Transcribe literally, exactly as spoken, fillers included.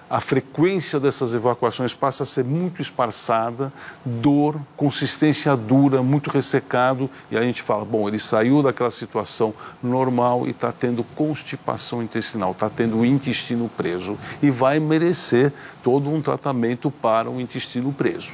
a frequência dessas evacuações passa a ser muito esparçada, dor, consistência dura, muito ressecado, e a gente fala, bom, ele saiu daquela situação normal e está tendo constipação intestinal, está tendo o intestino preso e vai merecer todo um tratamento para o intestino preso.